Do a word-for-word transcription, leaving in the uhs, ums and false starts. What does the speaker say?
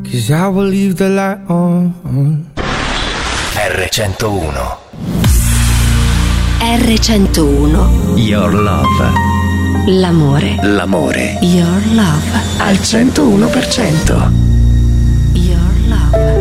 'cause I will leave the light on. erre centouno. erre centouno. Your love. L'amore. L'amore. Your love. Al centouno per cento.